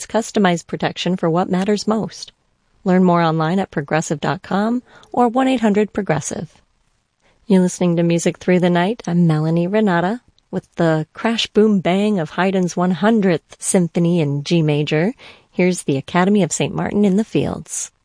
customized protection for what matters most. Learn more online at Progressive.com or 1-800-PROGRESSIVE. You're listening to Music Through the Night. I'm Melanie Renata with the crash boom bang of Haydn's 100th Symphony in G major. Here's the Academy of St. Martin in the Fields.